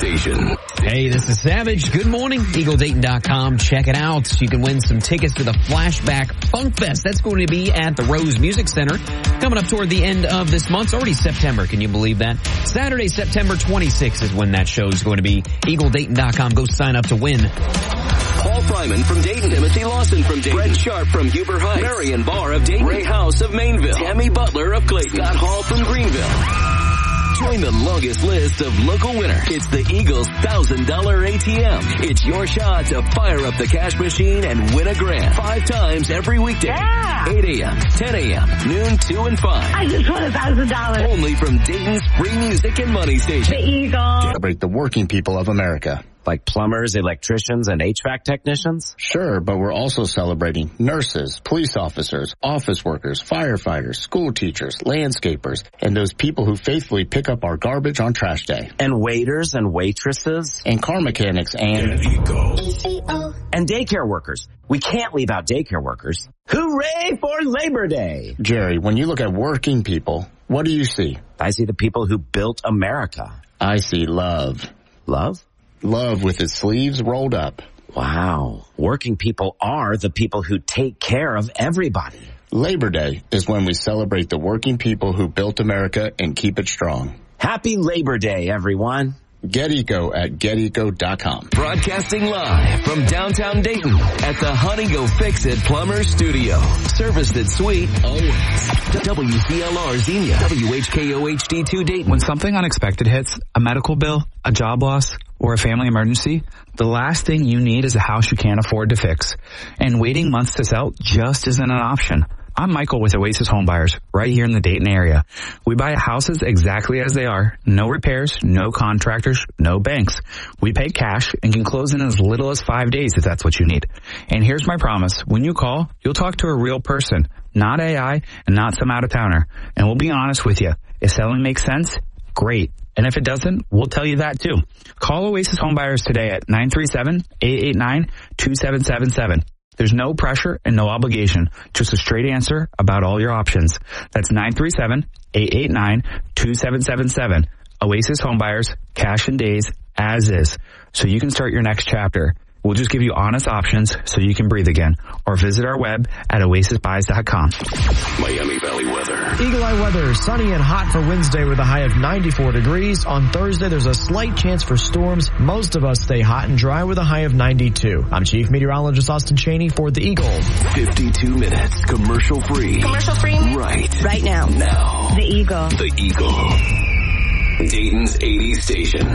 station. Hey, this is Savage. Good morning. EagleDayton.com. Check it out. You can win some tickets to the Flashback Funk Fest. That's going to be at the Rose Music Center coming up toward the end of this month. It's already September. Can you believe that? Saturday, September 26th is when that show is going to be. EagleDayton.com. Go sign up to win. Paul Fryman from Dayton, Timothy Lawson from Dayton, Brett Sharp from Huber Heights, Marion Barr of Dayton, Ray House of Mainville, Tammy Butler of Clayton, Scott Hall from Greenville. Join the longest list of local winners. It's the Eagles $1,000 ATM. It's your shot to fire up the cash machine and win a grand 5 times every weekday. Yeah. 8 a.m., 10 a.m., noon, 2 and 5. I just won $1,000. Only from Dayton's free music and money station. The Eagles. Celebrate the working people of America. Like plumbers, electricians, and HVAC technicians? Sure, but we're also celebrating nurses, police officers, office workers, firefighters, school teachers, landscapers, and those people who faithfully pick up our garbage on trash day. And waiters and waitresses? And car mechanics and... And daycare workers. We can't leave out daycare workers. Hooray for Labor Day! Jerry, when you look at working people, what do you see? I see the people who built America. I see love. Love? Love with its sleeves rolled up. Wow. Working people are the people who take care of everybody. Labor Day is when we celebrate the working people who built America and keep it strong. Happy Labor Day, everyone. Get Eco at GetEco.com. Broadcasting live from downtown Dayton at the Honey Go Fix It Plumber Studio. Service that's sweet always. WCLR Xenia, WHKO HD2 Dayton. When something unexpected hits, a medical bill, a job loss, or a family emergency, the last thing you need is a house you can't afford to fix. And waiting months to sell just isn't an option. I'm Michael with Oasis Homebuyers, right here in the Dayton area. We buy houses exactly as they are. No repairs, no contractors, no banks. We pay cash and can close in as little as 5 days if that's what you need. And here's my promise. When you call, you'll talk to a real person, not AI and not some out-of-towner. And we'll be honest with you. If selling makes sense, great. And if it doesn't, we'll tell you that too. Call Oasis Homebuyers today at 937-889-2777. There's no pressure and no obligation, just a straight answer about all your options. That's 937-889-2777. Oasis Homebuyers, cash in days, as is. So you can start your next chapter. We'll just give you honest options so you can breathe again. Or visit our web at oasisbuys.com. Miami Valley weather. Eagle Eye weather, sunny and hot for Wednesday with a high of 94 degrees. On Thursday, there's a slight chance for storms. Most of us stay hot and dry with a high of 92. I'm Chief Meteorologist Austin Cheney for the Eagle. 52 minutes, commercial free. Commercial free? Right now. Now. The Eagle. The Eagle. Dayton's 80s station.